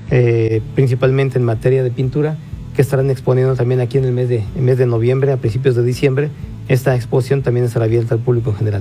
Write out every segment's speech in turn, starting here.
principalmente en materia de pintura, que estarán exponiendo también aquí en el mes de noviembre, a principios de diciembre. Esta exposición también estará abierta al público en general.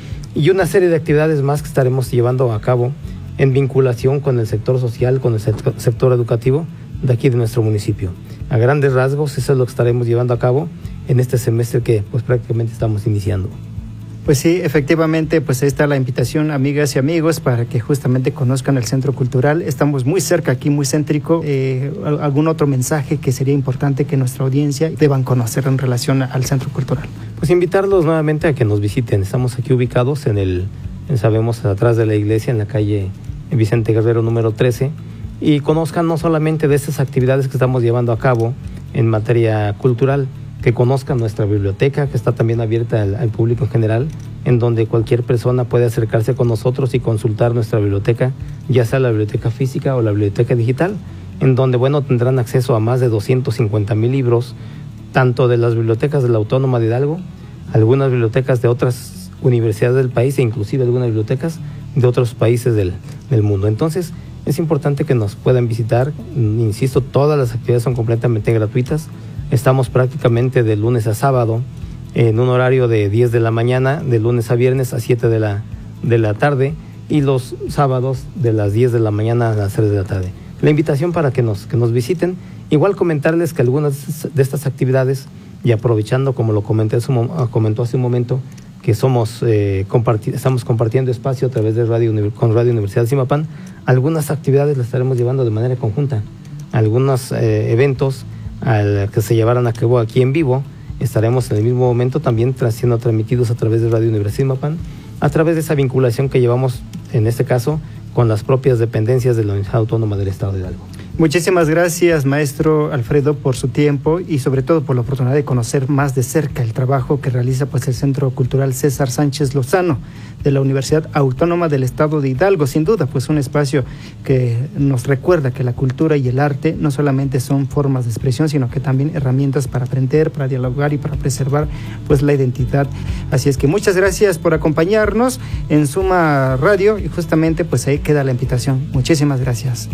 Y una serie de actividades más que estaremos llevando a cabo en vinculación con el sector social, con el sector educativo de aquí de nuestro municipio. A grandes rasgos, eso es lo que estaremos llevando a cabo en este semestre que pues prácticamente estamos iniciando. Pues sí, efectivamente, pues ahí está la invitación, amigas y amigos, para que justamente conozcan el Centro Cultural. Estamos muy cerca aquí, muy céntrico. ¿Algún otro mensaje que sería importante que nuestra audiencia deban conocer en relación al Centro Cultural? Pues invitarlos nuevamente a que nos visiten. Estamos aquí ubicados sabemos, atrás de la iglesia, en la calle Vicente Guerrero número 13, y conozcan no solamente de estas actividades que estamos llevando a cabo en materia cultural, que conozcan nuestra biblioteca, que está también abierta al público en general, en donde cualquier persona puede acercarse con nosotros y consultar nuestra biblioteca, ya sea la biblioteca física o la biblioteca digital, en donde, tendrán acceso a más de 250,000 libros, tanto de las bibliotecas de la Autónoma de Hidalgo, algunas bibliotecas de otras universidades del país e inclusive algunas bibliotecas de otros países del mundo. Entonces, es importante que nos puedan visitar. Insisto, todas las actividades son completamente gratuitas. Estamos prácticamente de lunes a sábado en un horario de 10 de la mañana, de lunes a viernes a 7 de la tarde, y los sábados de las 10 de la mañana a las 3 de la tarde. La invitación para que nos visiten. Igual comentarles que algunas de estas actividades, y aprovechando, como lo comentó hace un momento, que estamos compartiendo espacio a través de con Radio Universidad Zimapán, algunas actividades las estaremos llevando de manera conjunta. Algunos eventos que se llevarán a cabo aquí en vivo, estaremos en el mismo momento también siendo transmitidos a través de Radio Universidad Zimapán, a través de esa vinculación que llevamos, en este caso, con las propias dependencias de la Universidad Autónoma del Estado de Hidalgo. Muchísimas gracias, maestro Alfredo, por su tiempo y sobre todo por la oportunidad de conocer más de cerca el trabajo que realiza el Centro Cultural César Sánchez Lozano de la Universidad Autónoma del Estado de Hidalgo. Sin duda, un espacio que nos recuerda que la cultura y el arte no solamente son formas de expresión, sino que también herramientas para aprender, para dialogar y para preservar la identidad. Así es que muchas gracias por acompañarnos en Suma Radio, y justamente ahí queda la invitación. Muchísimas gracias.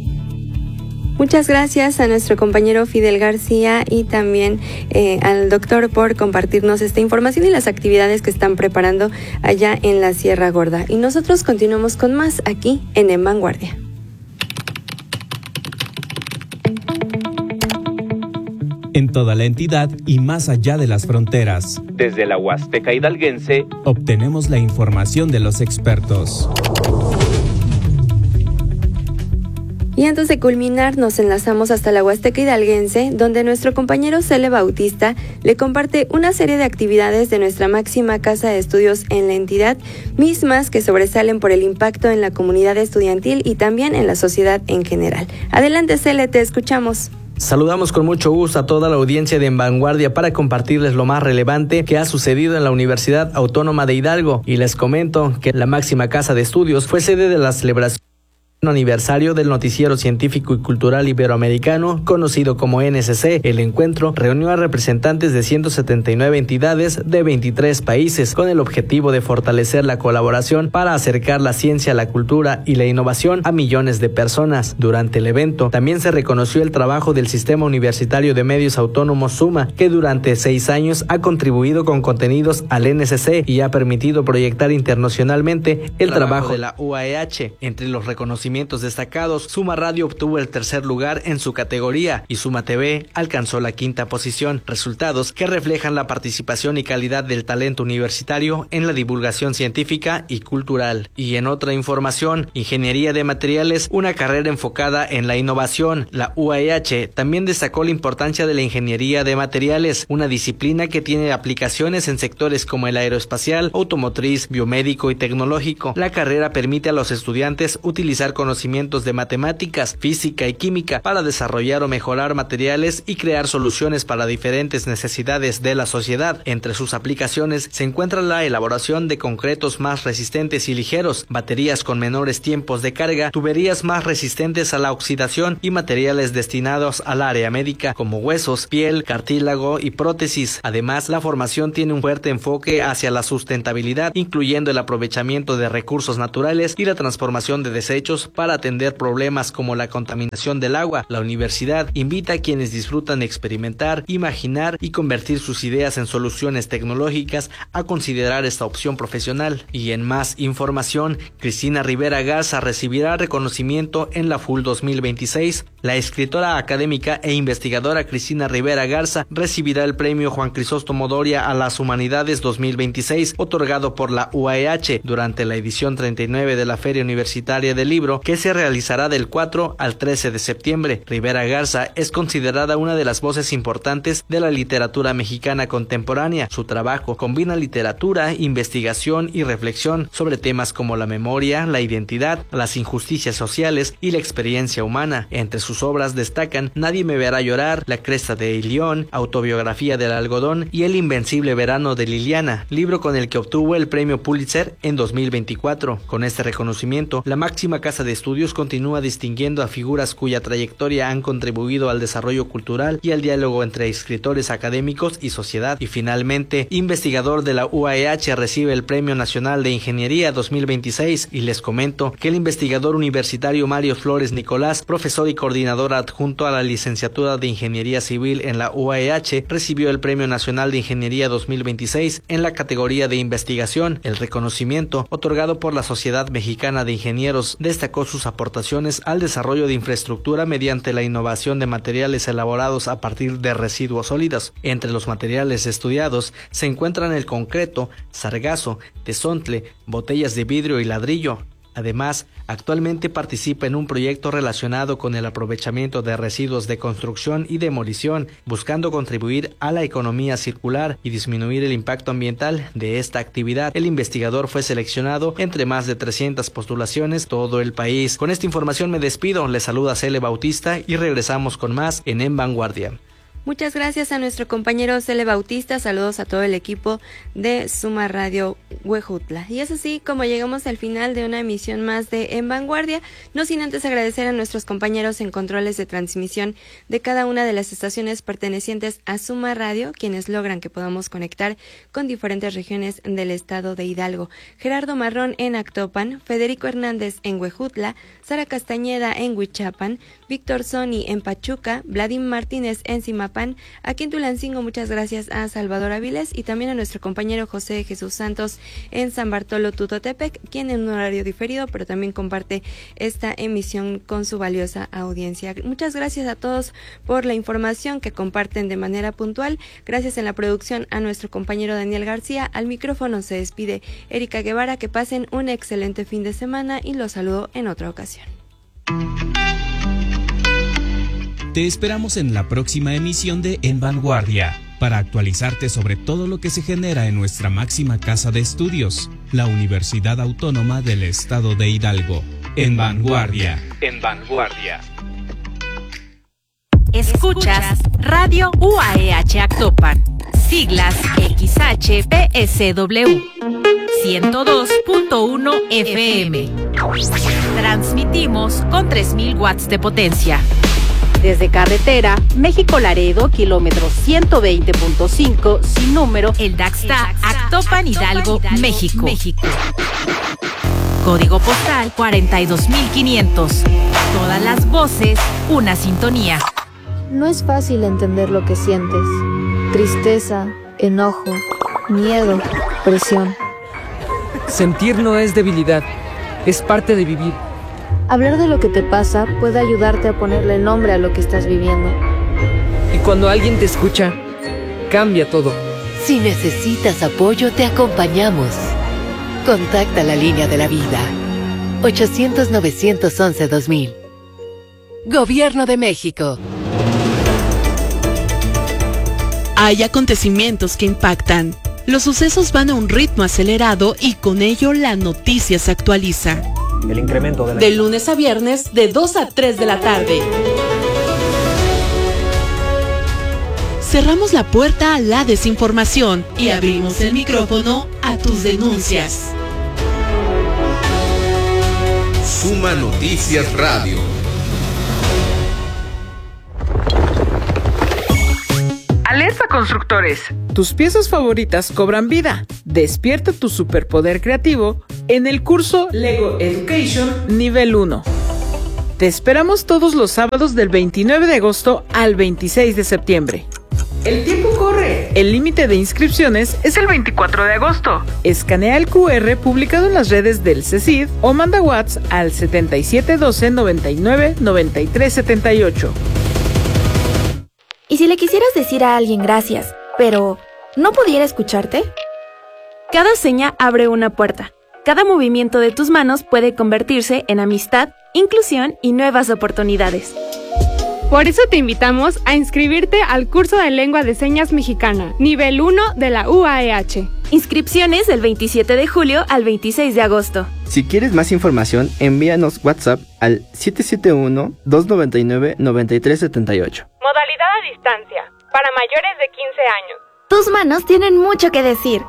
Muchas gracias a nuestro compañero Fidel García y también al doctor por compartirnos esta información y las actividades que están preparando allá en la Sierra Gorda. Y nosotros continuamos con más aquí en Vanguardia. En toda la entidad y más allá de las fronteras. Desde la Huasteca hidalguense, obtenemos la información de los expertos. Y antes de culminar, nos enlazamos hasta la Huasteca hidalguense, donde nuestro compañero Cele Bautista le comparte una serie de actividades de nuestra máxima casa de estudios en la entidad, mismas que sobresalen por el impacto en la comunidad estudiantil y también en la sociedad en general. Adelante, Cele, te escuchamos. Saludamos con mucho gusto a toda la audiencia de En Vanguardia para compartirles lo más relevante que ha sucedido en la Universidad Autónoma de Hidalgo, y les comento que la máxima casa de estudios fue sede de la celebración aniversario del Noticiero Científico y Cultural Iberoamericano, conocido como NSC. El encuentro reunió a representantes de 179 entidades de 23 países con el objetivo de fortalecer la colaboración para acercar la ciencia, la cultura y la innovación a millones de personas. Durante el evento también se reconoció el trabajo del Sistema Universitario de Medios Autónomos SUMA, que durante 6 años ha contribuido con contenidos al NSC y ha permitido proyectar internacionalmente el trabajo de la UAEH. Entre los reconocimientos destacados, Suma Radio obtuvo el 3er lugar en su categoría y Suma TV alcanzó la 5ª posición, resultados que reflejan la participación y calidad del talento universitario en la divulgación científica y cultural. Y en otra información, Ingeniería de Materiales, una carrera enfocada en la innovación. La UAEH también destacó la importancia de la Ingeniería de Materiales, una disciplina que tiene aplicaciones en sectores como el aeroespacial, automotriz, biomédico y tecnológico. La carrera permite a los estudiantes utilizar conocimientos de matemáticas, física y química para desarrollar o mejorar materiales y crear soluciones para diferentes necesidades de la sociedad. Entre sus aplicaciones se encuentra la elaboración de concretos más resistentes y ligeros, baterías con menores tiempos de carga, tuberías más resistentes a la oxidación y materiales destinados al área médica como huesos, piel, cartílago y prótesis. Además, la formación tiene un fuerte enfoque hacia la sustentabilidad, incluyendo el aprovechamiento de recursos naturales y la transformación de desechos para atender problemas como la contaminación del agua. La universidad invita a quienes disfrutan experimentar, imaginar y convertir sus ideas en soluciones tecnológicas a considerar esta opción profesional. Y en más información, Cristina Rivera Garza recibirá reconocimiento en la FUL 2026. La escritora académica e investigadora Cristina Rivera Garza recibirá el premio Juan Crisóstomo Doria a las Humanidades 2026, otorgado por la UAEH durante la edición 39 de la Feria Universitaria del Libro, que se realizará del 4 al 13 de septiembre. Rivera Garza es considerada una de las voces importantes de la literatura mexicana contemporánea. Su trabajo combina literatura, investigación y reflexión sobre temas como la memoria, la identidad, las injusticias sociales y la experiencia humana. Entre sus obras destacan Nadie me verá llorar, La cresta de Ilión, Autobiografía del algodón y El invencible verano de Liliana, libro con el que obtuvo el premio Pulitzer en 2024. Con este reconocimiento, la máxima casa de estudios continúa distinguiendo a figuras cuya trayectoria han contribuido al desarrollo cultural y al diálogo entre escritores académicos y sociedad. Y finalmente, investigador de la UAEH recibe el Premio Nacional de Ingeniería 2026, y les comento que el investigador universitario Mario Flores Nicolás, profesor y coordinador adjunto a la licenciatura de Ingeniería Civil en la UAEH, recibió el Premio Nacional de Ingeniería 2026 en la categoría de investigación. El reconocimiento, otorgado por la Sociedad Mexicana de Ingenieros, destacó sus aportaciones al desarrollo de infraestructura mediante la innovación de materiales elaborados a partir de residuos sólidos. Entre los materiales estudiados se encuentran el concreto, sargazo, tesontle, botellas de vidrio y ladrillo. Además, actualmente participa en un proyecto relacionado con el aprovechamiento de residuos de construcción y demolición, buscando contribuir a la economía circular y disminuir el impacto ambiental de esta actividad. El investigador fue seleccionado entre más de 300 postulaciones todo el país. Con esta información me despido, les saluda Cele Bautista y regresamos con más en Vanguardia. Muchas gracias a nuestro compañero Cele Bautista, saludos a todo el equipo de Suma Radio Huejutla. Y es así como llegamos al final de una emisión más de En Vanguardia, no sin antes agradecer a nuestros compañeros en controles de transmisión de cada una de las estaciones pertenecientes a Suma Radio, quienes logran que podamos conectar con diferentes regiones del estado de Hidalgo. Gerardo Marrón en Actopan, Federico Hernández en Huejutla, Sara Castañeda en Huichapan, Víctor Soni en Pachuca, Vladimir Martínez en Simapán. Aquí en Tulancingo, muchas gracias a Salvador Aviles y también a nuestro compañero José Jesús Santos en San Bartolo Tutotepec, quien en un horario diferido, pero también comparte esta emisión con su valiosa audiencia. Muchas gracias a todos por la información que comparten de manera puntual. Gracias en la producción a nuestro compañero Daniel García. Al micrófono se despide Erika Guevara. Que pasen un excelente fin de semana y los saludo en otra ocasión. Te esperamos en la próxima emisión de En Vanguardia para actualizarte sobre todo lo que se genera en nuestra máxima casa de estudios, la Universidad Autónoma del Estado de Hidalgo. En Vanguardia. En Vanguardia. Escuchas Radio UAEH Actopan, siglas XHPSW, 102.1 FM. Transmitimos con 3.000 watts de potencia. Desde carretera, México-Laredo, kilómetro 120.5, sin número, El Daxta, Actopan, Hidalgo, México. Código postal 42500. Todas las voces, una sintonía. No es fácil entender lo que sientes. Tristeza, enojo, miedo, presión. Sentir no es debilidad, es parte de vivir. Hablar de lo que te pasa puede ayudarte a ponerle nombre a lo que estás viviendo. Y cuando alguien te escucha, cambia todo. Si necesitas apoyo, te acompañamos. Contacta la línea de la vida. 800-911-2000. Gobierno de México. Hay acontecimientos que impactan. Los sucesos van a un ritmo acelerado y con ello la noticia se actualiza. El incremento de lunes a viernes de 2 a 3 de la tarde. Cerramos la puerta a la desinformación y abrimos el micrófono a tus denuncias. Suma Noticias Radio. Alerta constructores. Tus piezas favoritas cobran vida. Despierta tu superpoder creativo en el curso Lego Education Nivel 1. Te esperamos todos los sábados del 29 de agosto al 26 de septiembre. El tiempo corre. El límite de inscripciones es el 24 de agosto. Escanea el QR publicado en las redes del CECID o manda WhatsApp al 7712 99 93 78. ¿Y si le quisieras decir a alguien gracias, pero no pudiera escucharte? Cada seña abre una puerta. Cada movimiento de tus manos puede convertirse en amistad, inclusión y nuevas oportunidades. Por eso te invitamos a inscribirte al curso de Lengua de Señas Mexicana, nivel 1 de la UAEH. Inscripciones del 27 de julio al 26 de agosto. Si quieres más información, envíanos WhatsApp al 771-299-9378. Modalidad a distancia, para mayores de 15 años. Tus manos tienen mucho que decir.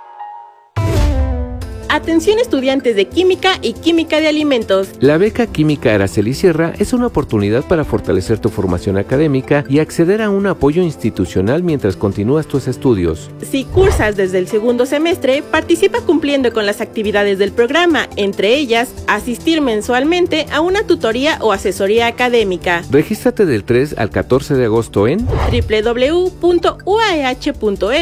Atención estudiantes de Química y Química de Alimentos. La beca Química Araceli Sierra es una oportunidad para fortalecer tu formación académica y acceder a un apoyo institucional mientras continúas tus estudios. Si cursas desde el segundo semestre, participa cumpliendo con las actividades del programa, entre ellas, asistir mensualmente a una tutoría o asesoría académica. Regístrate del 3 al 14 de agosto en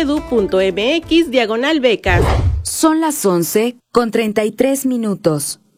www.uaeh.edu.mx/becas. Son las 11:33.